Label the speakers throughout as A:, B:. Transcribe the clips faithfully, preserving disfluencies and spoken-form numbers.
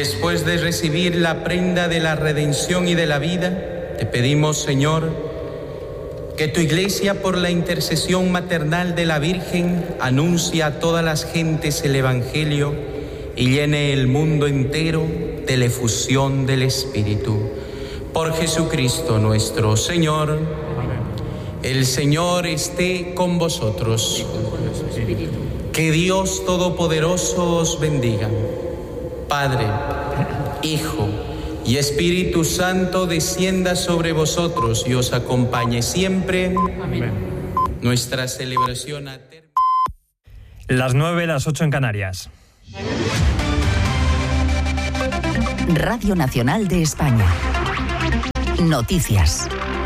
A: Después de recibir la prenda de la redención y de la vida, te pedimos, Señor, que tu Iglesia, por la intercesión maternal de la Virgen, anuncie a todas las gentes el Evangelio y llene el mundo entero de la efusión del Espíritu. Por Jesucristo nuestro Señor. Amén. El Señor esté con vosotros. Que Dios Todopoderoso os bendiga. Padre, Hijo y Espíritu Santo descienda sobre vosotros y os acompañe siempre. Amén. Nuestra celebración ha terminado.
B: Las nueve, las ocho en Canarias.
C: Radio Nacional de España. Noticias.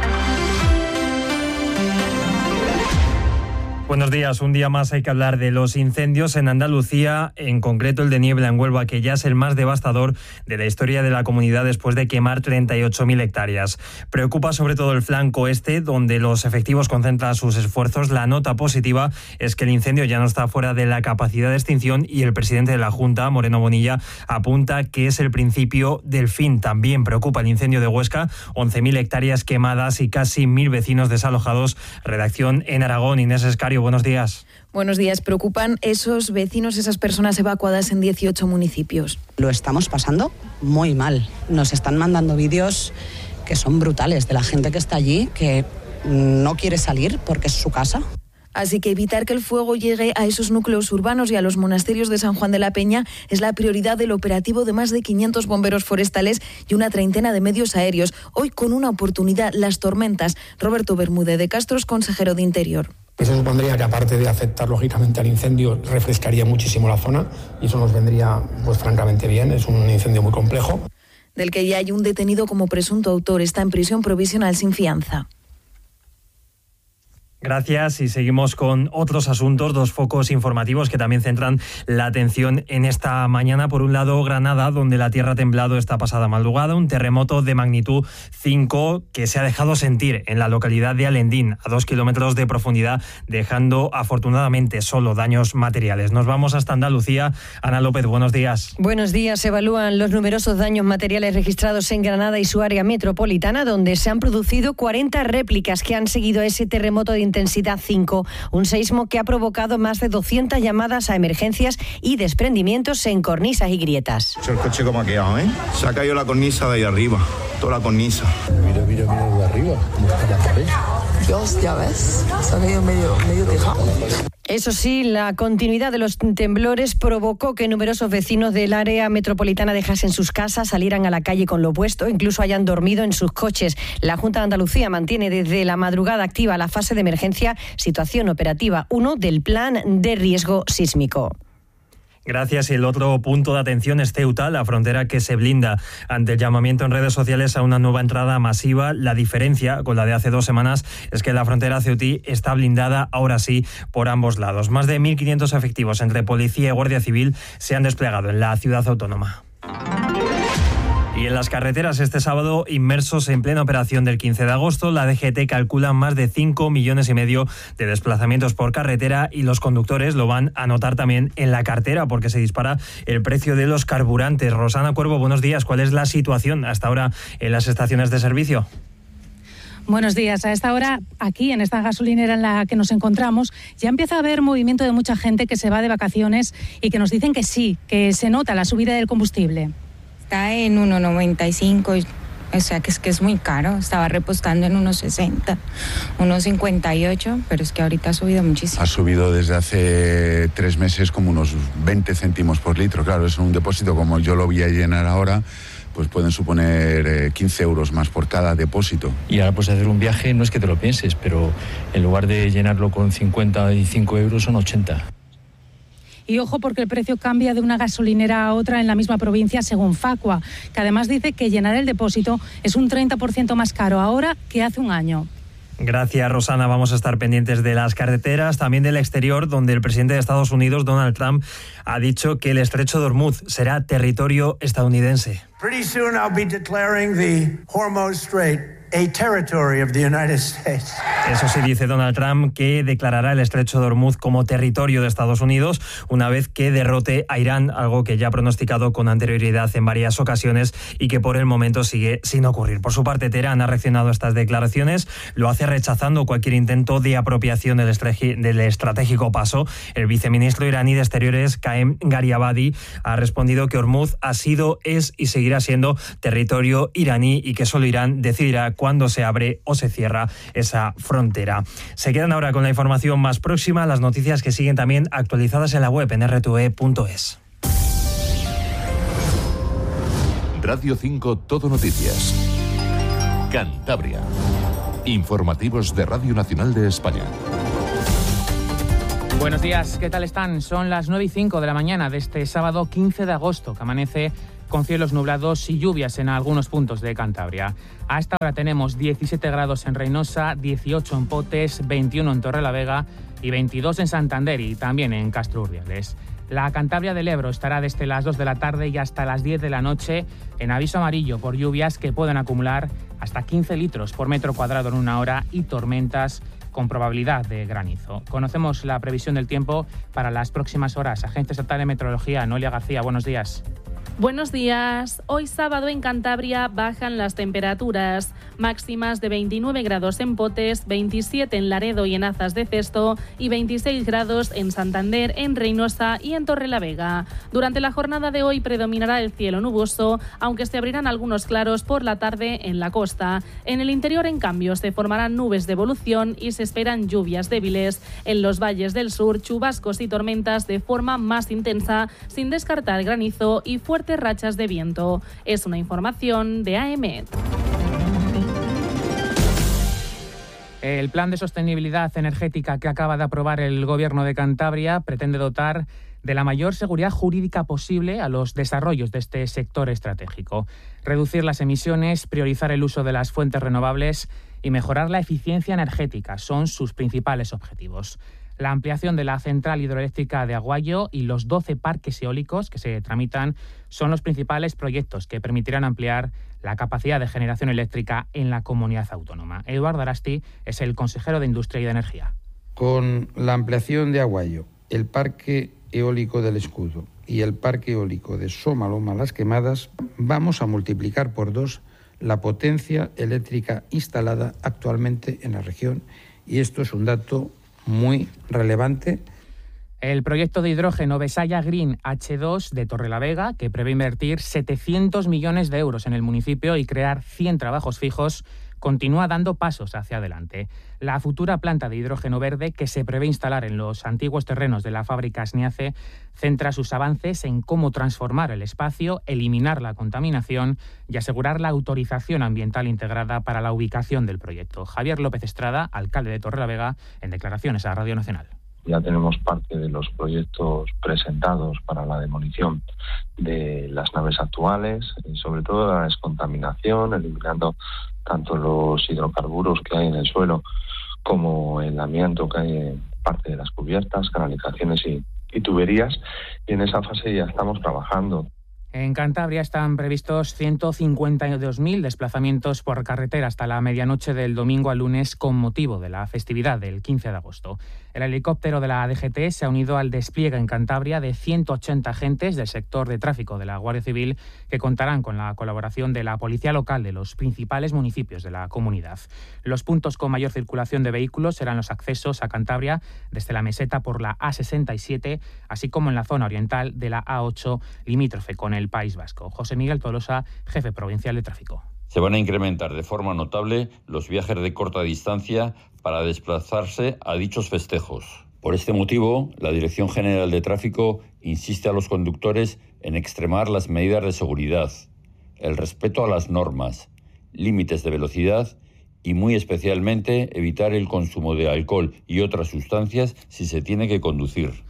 B: Buenos días. Un día más hay que hablar de los incendios en Andalucía, en concreto el de Niebla en Huelva, que ya es el más devastador de la historia de la comunidad después de quemar treinta y ocho mil hectáreas. Preocupa sobre todo el flanco este, donde los efectivos concentran sus esfuerzos. La nota positiva es que el incendio ya no está fuera de la capacidad de extinción y el presidente de la Junta, Moreno Bonilla, apunta que es el principio del fin. También preocupa el incendio de Huesca, once mil hectáreas quemadas y casi mil vecinos desalojados. Redacción en Aragón, Inés Escario. Buenos días.
D: Buenos días. Preocupan esos vecinos, esas personas evacuadas en dieciocho municipios.
E: Lo estamos pasando muy mal. Nos están mandando vídeos que son brutales de la gente que está allí, que no quiere salir porque es su casa.
D: Así que evitar que el fuego llegue a esos núcleos urbanos y a los monasterios de San Juan de la Peña es la prioridad del operativo de más de quinientos bomberos forestales y una treintena de medios aéreos. Hoy con una oportunidad, las tormentas. Roberto Bermúdez de Castro es consejero de Interior.
F: Eso supondría que, aparte de afectar lógicamente al incendio, refrescaría muchísimo la zona y eso nos vendría pues francamente bien. Es un incendio muy complejo.
D: Del que ya hay un detenido como presunto autor. Está en prisión provisional sin fianza.
B: Gracias y seguimos con otros asuntos, dos focos informativos que también centran la atención en esta mañana. Por un lado, Granada, donde la tierra ha temblado esta pasada madrugada, un terremoto de magnitud cinco que se ha dejado sentir en la localidad de Alendín, a dos kilómetros de profundidad, dejando afortunadamente solo daños materiales. Nos vamos hasta Andalucía. Ana López, buenos días.
G: Buenos días. Se evalúan los numerosos daños materiales registrados en Granada y su área metropolitana, donde se han producido cuarenta réplicas que han seguido a ese terremoto de intensidad cinco, un seismo que ha provocado más de doscientas llamadas a emergencias y desprendimientos en cornisas y grietas.
H: El coche como ha quedado, ¿eh? Se ha caído la cornisa de ahí arriba, toda la cornisa.
I: Mira, mira, mira de arriba, cómo está la pared.
J: Dios, ya ves, se ha caído medio, medio tejado.
G: Eso sí, la continuidad de los temblores provocó que numerosos vecinos del área metropolitana dejasen sus casas, salieran a la calle con lo puesto, incluso hayan dormido en sus coches. La Junta de Andalucía mantiene desde la madrugada activa la fase de emergencia, situación operativa uno del plan de riesgo sísmico.
B: Gracias. Y el otro punto de atención es Ceuta, la frontera que se blinda ante el llamamiento en redes sociales a una nueva entrada masiva. La diferencia con la de hace dos semanas es que la frontera ceutí está blindada, ahora sí, por ambos lados. Más de mil quinientos efectivos entre policía y guardia civil se han desplegado en la ciudad autónoma. Y en las carreteras este sábado, inmersos en plena operación del quince de agosto, la D G T calcula más de cinco millones y medio de desplazamientos por carretera y los conductores lo van a notar también en la cartera porque se dispara el precio de los carburantes. Rosana Cuervo, buenos días. ¿Cuál es la situación hasta ahora en las estaciones de servicio?
K: Buenos días. A esta hora, aquí en esta gasolinera en la que nos encontramos, ya empieza a haber movimiento de mucha gente que se va de vacaciones y que nos dicen que sí, que se nota la subida del combustible.
L: Está en uno noventa y cinco, o sea que es que es muy caro. Estaba repostando en uno sesenta, uno cincuenta y ocho, pero es que ahorita ha subido muchísimo.
M: Ha subido desde hace tres meses como unos veinte céntimos por litro. Claro, es un depósito como yo lo voy a llenar ahora, pues pueden suponer eh, quince euros más por cada depósito.
N: Y ahora pues hacer un viaje no es que te lo pienses, pero en lugar de llenarlo con cincuenta y cinco euros son ochenta.
K: Y ojo porque el precio cambia de una gasolinera a otra en la misma provincia según Facua, que además dice que llenar el depósito es un treinta por ciento más caro ahora que hace un año.
B: Gracias, Rosana. Vamos a estar pendientes de las carreteras, también del exterior, donde el presidente de Estados Unidos, Donald Trump, ha dicho que el estrecho de Hormuz será territorio estadounidense.
O: Pretty soon I'll be declaring the Hormuz Strait a territory of the United States.
B: Eso sí, dice Donald Trump que declarará el estrecho de Hormuz como territorio de Estados Unidos una vez que derrote a Irán, algo que ya ha pronosticado con anterioridad en varias ocasiones y que por el momento sigue sin ocurrir. Por su parte, Teherán ha reaccionado a estas declaraciones, lo hace rechazando cualquier intento de apropiación del, estregi- del estratégico paso. El viceministro iraní de Exteriores, Qaem Gariabadi, ha respondido que Hormuz ha sido, es y seguirá siendo territorio iraní y que solo Irán decidirá cuándo se abre o se cierra esa frontera. Se quedan ahora con la información más próxima, las noticias que siguen también actualizadas en la web en erre te ve punto es.
P: Radio cinco Todo Noticias. Cantabria. Informativos de Radio Nacional de España.
Q: Buenos días, ¿qué tal están? Son las nueve y cinco de la mañana de este sábado quince de agosto, que amanece con cielos nublados y lluvias en algunos puntos de Cantabria. A esta hora tenemos diecisiete grados en Reynosa, dieciocho en Potes, veintiuno en Torrelavega y veintidós en Santander y también en Castro Urdiales. La Cantabria del Ebro estará desde las dos de la tarde y hasta las diez de la noche en aviso amarillo por lluvias que pueden acumular hasta quince litros por metro cuadrado en una hora y tormentas con probabilidad de granizo. Conocemos la previsión del tiempo para las próximas horas. Agente Estatal de Meteorología, Noelia García, buenos días.
R: Buenos días. Hoy sábado en Cantabria bajan las temperaturas, máximas de veintinueve grados en Potes, veintisiete en Laredo y en Azas de Cesto y veintiséis grados en Santander, en Reynosa y en Torrelavega. Durante la jornada de hoy predominará el cielo nuboso, aunque se abrirán algunos claros por la tarde en la costa. En el interior, en cambio, se formarán nubes de evolución y se esperan lluvias débiles. En los valles del sur, chubascos y tormentas de forma más intensa, sin descartar granizo y fuerte rachas de viento. Es una información de A E M E T.
Q: El plan de sostenibilidad energética que acaba de aprobar el Gobierno de Cantabria pretende dotar de la mayor seguridad jurídica posible a los desarrollos de este sector estratégico, reducir las emisiones, priorizar el uso de las fuentes renovables y mejorar la eficiencia energética son sus principales objetivos. La ampliación de la central hidroeléctrica de Aguayo y los doce parques eólicos que se tramitan son los principales proyectos que permitirán ampliar la capacidad de generación eléctrica en la comunidad autónoma. Eduardo Arasti es el consejero de Industria y de Energía.
S: Con la ampliación de Aguayo, el parque eólico del Escudo y el parque eólico de Somaloma Las Quemadas, vamos a multiplicar por dos la potencia eléctrica instalada actualmente en la región, y esto es un dato muy relevante.
Q: El proyecto de hidrógeno Besaya Green hache dos de Torrelavega, que prevé invertir setecientos millones de euros en el municipio y crear cien trabajos fijos, continúa dando pasos hacia adelante. La futura planta de hidrógeno verde, que se prevé instalar en los antiguos terrenos de la fábrica Sniace, centra sus avances en cómo transformar el espacio, eliminar la contaminación y asegurar la autorización ambiental integrada para la ubicación del proyecto. Javier López Estrada, alcalde de Torrelavega, en declaraciones a Radio Nacional.
T: Ya tenemos parte de los proyectos presentados para la demolición de las naves actuales, y sobre todo la descontaminación, eliminando tanto los hidrocarburos que hay en el suelo como el amianto que hay en parte de las cubiertas, canalizaciones y, y tuberías. Y en esa fase ya estamos trabajando.
Q: En Cantabria están previstos ciento cincuenta y dos mil desplazamientos por carretera hasta la medianoche del domingo al lunes con motivo de la festividad del quince de agosto. El helicóptero de la D G T se ha unido al despliegue en Cantabria de ciento ochenta agentes del sector de tráfico de la Guardia Civil que contarán con la colaboración de la Policía Local de los principales municipios de la comunidad. Los puntos con mayor circulación de vehículos serán los accesos a Cantabria desde la meseta por la A sesenta y siete, así como en la zona oriental de la A ocho, limítrofe con el País Vasco. José Miguel Tolosa, jefe provincial de tráfico.
U: Se van a incrementar de forma notable los viajes de corta distancia para desplazarse a dichos festejos. Por este motivo, la Dirección General de Tráfico insiste a los conductores en extremar las medidas de seguridad, el respeto a las normas, límites de velocidad y muy especialmente evitar el consumo de alcohol y otras sustancias si se tiene que conducir.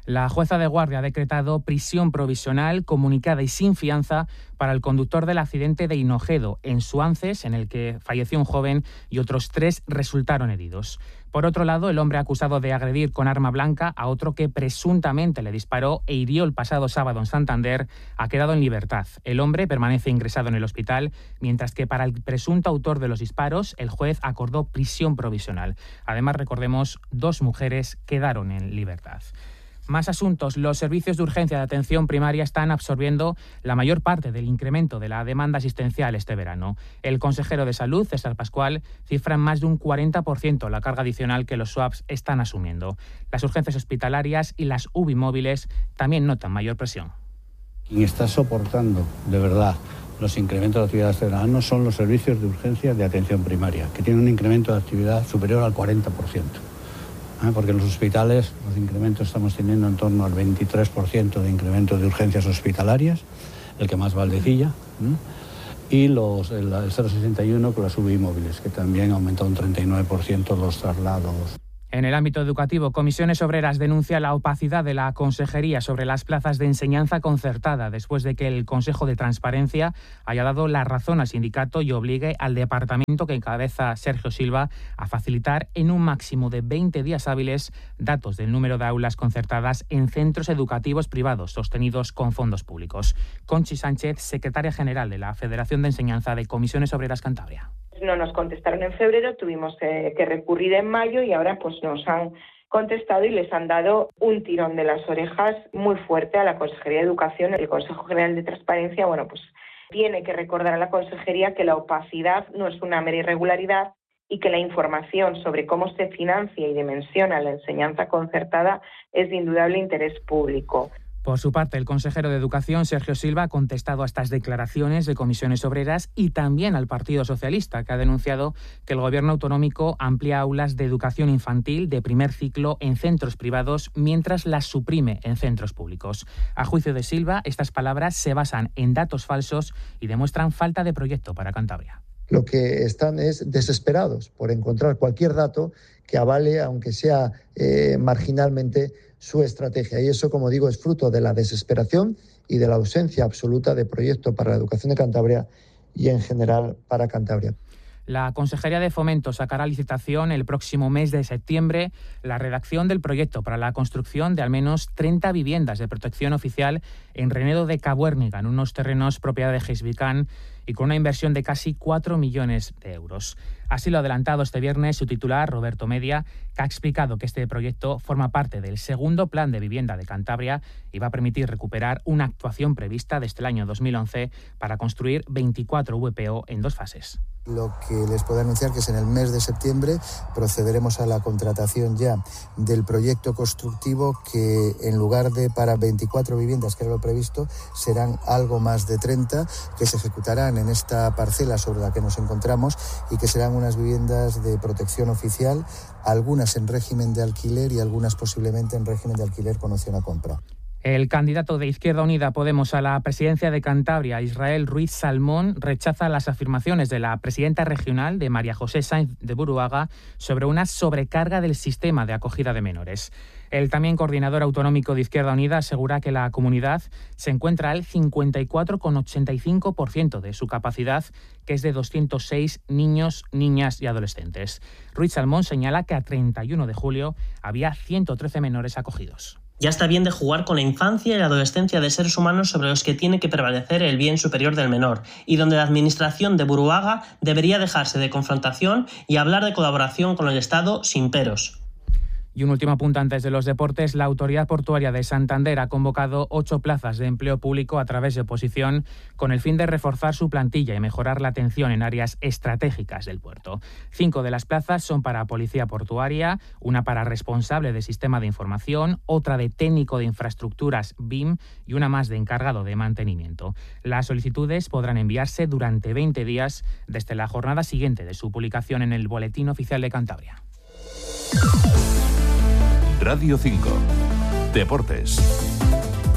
Q: La jueza de guardia ha decretado prisión provisional, comunicada y sin fianza para el conductor del accidente de Hinojedo, en Suances, en el que falleció un joven y otros tres resultaron heridos. Por otro lado, el hombre acusado de agredir con arma blanca a otro que presuntamente le disparó e hirió el pasado sábado en Santander ha quedado en libertad. El hombre permanece ingresado en el hospital, mientras que para el presunto autor de los disparos, el juez acordó prisión provisional. Además, recordemos, dos mujeres quedaron en libertad. Más asuntos. Los servicios de urgencia de atención primaria están absorbiendo la mayor parte del incremento de la demanda asistencial este verano. El consejero de Salud, César Pascual, cifra en más de un cuarenta por ciento la carga adicional que los S W A Ps están asumiendo. Las urgencias hospitalarias y las U B I móviles también notan mayor presión.
I: Quien está soportando, de verdad, los incrementos de actividad este verano son los servicios de urgencia de atención primaria, que tienen un incremento de actividad superior al cuarenta por ciento. Porque en los hospitales los incrementos estamos teniendo en torno al veintitrés por ciento de incremento de urgencias hospitalarias, el que más Valdecilla, ¿eh? y los, el, el cero sesenta y uno con las U B I móviles, que también ha aumentado un treinta y nueve por ciento los traslados.
Q: En el ámbito educativo, Comisiones Obreras denuncia la opacidad de la Consejería sobre las plazas de enseñanza concertada después de que el Consejo de Transparencia haya dado la razón al sindicato y obligue al departamento que encabeza Sergio Silva a facilitar en un máximo de veinte días hábiles datos del número de aulas concertadas en centros educativos privados sostenidos con fondos públicos. Conchi Sánchez, secretaria general de la Federación de Enseñanza de Comisiones Obreras Cantabria.
A: No nos contestaron en febrero, tuvimos eh, que recurrir en mayo y ahora pues nos han contestado y les han dado un tirón de las orejas muy fuerte a la Consejería de Educación. El Consejo General de Transparencia, bueno, pues tiene que recordar a la Consejería que la opacidad no es una mera irregularidad y que la información sobre cómo se financia y dimensiona la enseñanza concertada es de indudable interés público.
Q: Por su parte, el consejero de Educación, Sergio Silva, ha contestado a estas declaraciones de Comisiones Obreras y también al Partido Socialista, que ha denunciado que el Gobierno autonómico amplía aulas de educación infantil de primer ciclo en centros privados mientras las suprime en centros públicos. A juicio de Silva, estas palabras se basan en datos falsos y demuestran falta de proyecto para Cantabria.
V: Lo que están es desesperados por encontrar cualquier dato que avale, aunque sea eh, marginalmente, su estrategia. Y eso, como digo, es fruto de la desesperación y de la ausencia absoluta de proyecto para la educación de Cantabria y, en general, para Cantabria.
Q: La Consejería de Fomento sacará a licitación el próximo mes de septiembre la redacción del proyecto para la construcción de al menos treinta viviendas de protección oficial en Renedo de Cabuérniga, en unos terrenos propiedad de Geisbicán, y con una inversión de casi cuatro millones de euros. Así lo ha adelantado este viernes su titular, Roberto Media, que ha explicado que este proyecto forma parte del segundo plan de vivienda de Cantabria y va a permitir recuperar una actuación prevista desde el año dos mil once para construir veinticuatro V P O en dos fases.
W: Lo que les puedo anunciar que es en el mes de septiembre procederemos a la contratación ya del proyecto constructivo que en lugar de para veinticuatro viviendas, que era lo previsto, serán algo más de treinta que se ejecutarán en esta parcela sobre la que nos encontramos y que serán unas viviendas de protección oficial, algunas en régimen de alquiler y algunas posiblemente en régimen de alquiler con opción a compra.
Q: El candidato de Izquierda Unida Podemos a la presidencia de Cantabria, Israel Ruiz Salmón, rechaza las afirmaciones de la presidenta regional, de María José Sainz de Buruaga, sobre una sobrecarga del sistema de acogida de menores. El también coordinador autonómico de Izquierda Unida asegura que la comunidad se encuentra al cincuenta y cuatro coma ochenta y cinco por ciento de su capacidad, que es de doscientos seis niños, niñas y adolescentes. Ruiz Salmón señala que a treinta y uno de julio había ciento trece menores acogidos.
X: Ya está bien de jugar con la infancia y la adolescencia de seres humanos sobre los que tiene que prevalecer el bien superior del menor, y donde la administración de Buruaga debería dejarse de confrontación y hablar de colaboración con el Estado sin peros.
Q: Y un último apunte antes de los deportes. La Autoridad Portuaria de Santander ha convocado ocho plazas de empleo público a través de oposición con el fin de reforzar su plantilla y mejorar la atención en áreas estratégicas del puerto. Cinco de las plazas son para Policía Portuaria, una para responsable de Sistema de Información, otra de técnico de infraestructuras B I M y una más de encargado de mantenimiento. Las solicitudes podrán enviarse durante veinte días desde la jornada siguiente de su publicación en el Boletín Oficial de Cantabria.
P: Radio cinco. Deportes.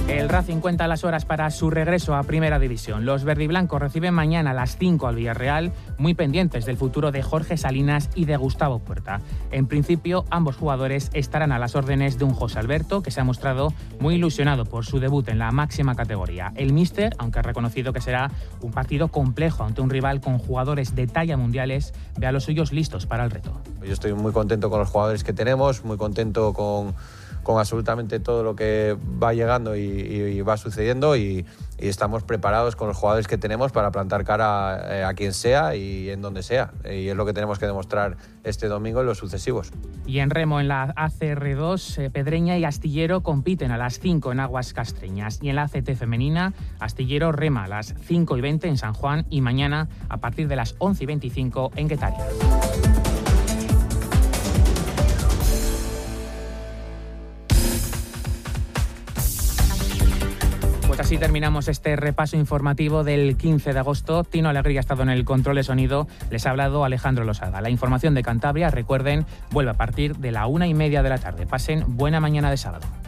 Q: El Racing cuenta las horas para su regreso a Primera División. Los verdiblancos reciben mañana a las cinco al Villarreal, muy pendientes del futuro de Jorge Salinas y de Gustavo Puerta. En principio, ambos jugadores estarán a las órdenes de un José Alberto que se ha mostrado muy ilusionado por su debut en la máxima categoría. El míster, aunque ha reconocido que será un partido complejo ante un rival con jugadores de talla mundiales, ve a los suyos listos para el reto.
C: Yo estoy muy contento con los jugadores que tenemos, muy contento con... con absolutamente todo lo que va llegando y, y, y va sucediendo y, y estamos preparados con los jugadores que tenemos para plantar cara a, a quien sea y en donde sea. Y es lo que tenemos que demostrar este domingo y los sucesivos.
Q: Y en remo, en la A C R dos, eh, Pedreña y Astillero compiten a las cinco en aguas castreñas. Y en la A C T femenina, Astillero rema a las cinco y veinte en San Juan y mañana a partir de las once y veinticinco en Guetaria. Pues así terminamos este repaso informativo del quince de agosto. Tino Alegría ha estado en el control de sonido. Les ha hablado Alejandro Losada. La información de Cantabria, recuerden, vuelve a partir de la una y media de la tarde. Pasen buena mañana de sábado.